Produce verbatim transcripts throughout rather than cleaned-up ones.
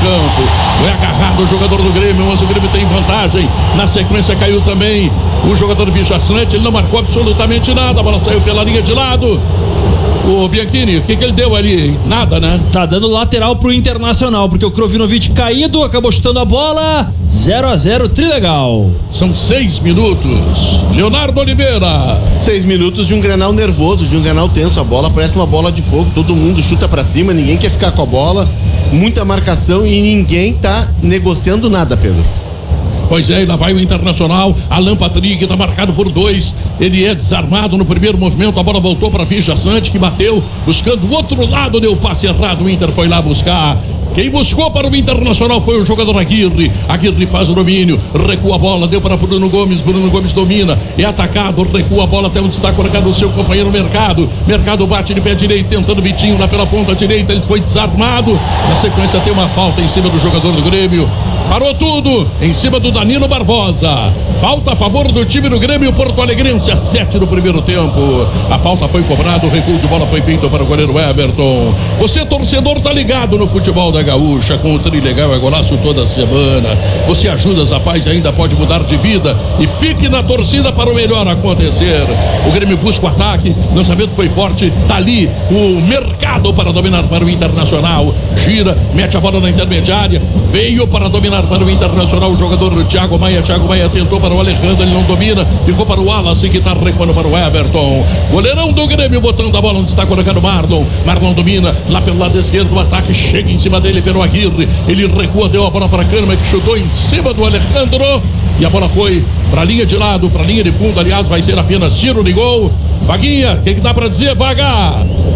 campo. Foi agarrado o jogador do Grêmio, mas o Grêmio tem vantagem. Na sequência caiu também o jogador do Vijaçante, ele não marcou absolutamente nada, a bola saiu pela linha de lado. O Bianchini, o que que ele deu ali? Nada, né? Tá dando lateral pro Internacional, porque o Krovinovic caído, acabou chutando a bola. zero a zero, trilegal. São seis minutos. Leonardo Oliveira. Seis minutos de um Grenal nervoso, de um Grenal tenso. A bola parece uma bola de fogo, todo mundo chuta pra cima, ninguém quer ficar com a bola. Muita marcação e ninguém tá negociando nada, Pedro. Pois é, e lá vai o Internacional. Alan Patrick está marcado por dois. Ele é desarmado no primeiro movimento. A bola voltou para Vijaçante, que bateu, buscando o outro lado, deu passe errado. O Inter foi lá buscar. Quem buscou para o Internacional foi o jogador Aguirre. Aguirre faz o domínio, recua a bola, deu para Bruno Gomes. Bruno Gomes domina, é atacado, recua a bola até onde está colocado o seu companheiro Mercado. Mercado bate de pé direito, tentando Vitinho lá pela ponta direita. Ele foi desarmado. Na sequência tem uma falta em cima do jogador do Grêmio. Parou tudo em cima do Danilo Barbosa. Falta a favor do time do Grêmio Porto Alegrense, a sete do primeiro tempo. A falta foi cobrada, o recuo de bola foi feito para o goleiro Everton. Você, torcedor, tá ligado no futebol da Gaúcha, com o Trilegal é Golaço toda semana. Você ajuda as rapazes, ainda pode mudar de vida. E fique na torcida para o melhor acontecer. O Grêmio busca o ataque, lançamento foi forte. Tá ali o Mercado para dominar para o Internacional. Gira, mete a bola na intermediária. Veio para dominar para o Internacional o jogador Thiago Maia. Thiago Maia tentou para o Alejandro, ele não domina. Ficou para o Wallace, que está recuando para o Everton. Goleirão do Grêmio botando a bola onde está colocando o Marlon. Marlon domina lá pelo lado esquerdo. O ataque chega em cima dele pelo Aguirre. Ele recua, deu a bola para Kahneman, que chutou em cima do Alejandro. E a bola foi para a linha de lado, para a linha de fundo. Aliás, vai ser apenas tiro de gol. Vaguinha, o que, que dá para dizer, Vaga?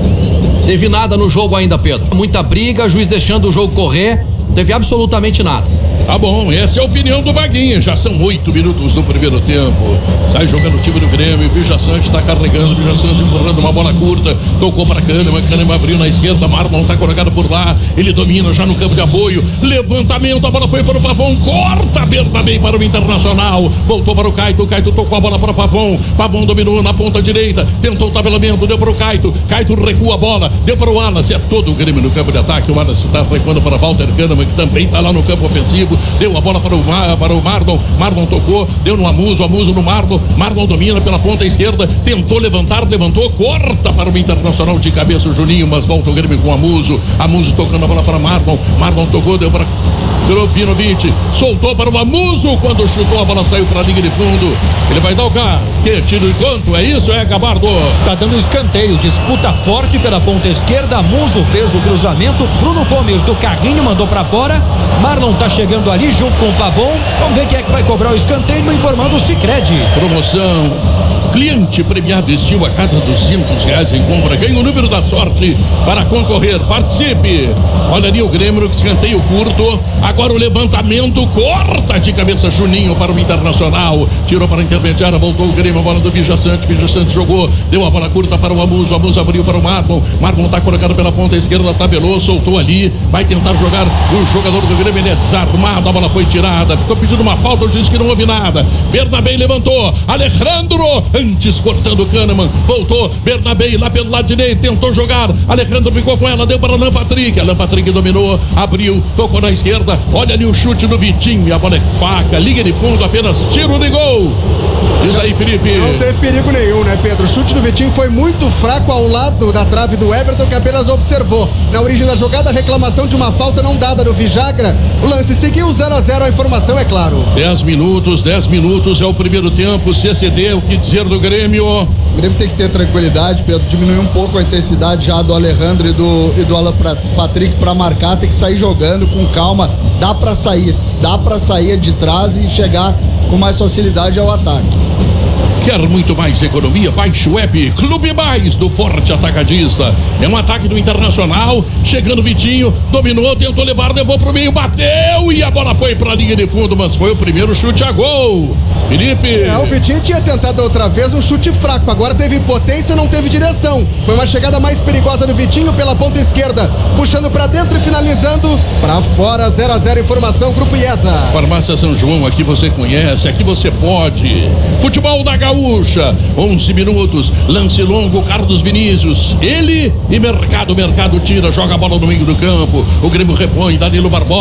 Teve nada no jogo ainda, Pedro. Muita briga, juiz deixando o jogo correr. Não teve absolutamente nada. Tá bom, essa é a opinião do Vaguinha. Já são oito minutos do primeiro tempo. Sai jogando o time do Grêmio. Vijaçante está carregando. Vijaçante empurrando uma bola curta. Tocou para Kahneman. Kahneman abriu na esquerda. Marlon está colocado por lá. Ele domina já no campo de apoio. Levantamento. A bola foi para o Pavão. Corta bem para o Internacional. Voltou para o Caito. O Caito tocou a bola para o Pavão. Pavão dominou na ponta direita. Tentou o tabelamento. Deu para o Caito. Caito recua a bola. Deu para o Wallace. É todo o Grêmio no campo de ataque. O Wallace está recuando para Walter Kahneman, que também está lá no campo ofensivo. Deu a bola para o, para o Marlon. Marlon tocou, deu no Amuso, Amuso no Marlon. Marlon domina pela ponta esquerda, tentou levantar, levantou, corta para o Internacional de cabeça o Juninho, mas volta o Grêmio com o Amuso. Amuso tocando a bola para Marlon. Marlon tocou, deu para Krovinovic, soltou para o Amuso. Quando chutou, a bola saiu para a linha de fundo. Ele vai dar o carro. Que tiro e quanto? É isso, é Gabardo? Tá dando escanteio, disputa forte pela ponta esquerda. Amuso fez o cruzamento. Bruno Gomes do carrinho mandou para fora. Marlon tá chegando ali junto com o Pavão. Vamos ver quem é que vai cobrar o escanteio, informando o Sicredi. Promoção. Cliente premiado Estil, a cada duzentos reais em compra ganha o número da sorte para concorrer. Participe. Olha ali o Grêmio, escanteio curto. Agora o levantamento, corta de cabeça Juninho para o Internacional. Tirou para a intermediária, voltou o Grêmio, a bola do Vijaçante. Vijaçante jogou, deu a bola curta para o Amuso. Amuso abriu para o Marlon. Marlon está colocado pela ponta esquerda, tabelou, soltou ali. Vai tentar jogar o jogador do Grêmio, ele é desarmado. A bola foi tirada, ficou pedindo uma falta. O juiz que não houve nada. Bernabé levantou. Alejandro, antes cortando o Kahneman. Voltou. Bernabé lá pelo lado direito, tentou jogar. Alejandro ficou com ela, deu para Alan Patrick. Alan Patrick dominou, abriu, tocou na esquerda. Olha ali o chute do Vitinho. A bola é faca, linha de fundo, apenas tiro de gol. Diz aí, Felipe. Não teve perigo nenhum, né, Pedro? O chute do Vitinho foi muito fraco ao lado da trave do Everton, que apenas observou. Na origem da jogada, a reclamação de uma falta não dada do Vijagra. O lance seguiu zero a zero, a informação é claro. dez minutos, dez minutos é o primeiro tempo. C C D, o que dizer do Grêmio? O Grêmio tem que ter tranquilidade, Pedro, diminuir um pouco a intensidade já do Alejandro e do, e do Alan Patrick para marcar, tem que sair jogando com calma. Dá para sair, dá para sair de trás e chegar com mais facilidade ao ataque. Quer muito mais economia? Baixe o app Clube Mais do Forte Atacadista. É um ataque do Internacional. Chegando Vitinho, dominou, tentou levar, levou pro meio, bateu e a bola foi pra linha de fundo, mas foi o primeiro chute a gol. Felipe. É, o Vitinho tinha tentado outra vez um chute fraco, agora teve potência, não teve direção. Foi uma chegada mais perigosa do Vitinho pela ponta esquerda, puxando pra dentro e finalizando pra fora. Zero a zero, informação Grupo IESA. Farmácia São João, aqui você conhece, aqui você pode. Futebol da Gaúcha, onze minutos, lance longo, Carlos Vinícius, ele e Mercado, Mercado tira, joga a bola no meio do campo, o Grêmio repõe, Danilo Barbosa.